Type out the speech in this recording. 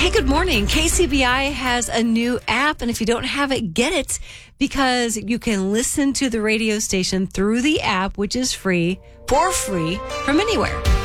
Hey, good morning. KCBI has a new app, and if you don't have it, get it, because you can listen to the radio station through the app, which is free, for free, from anywhere.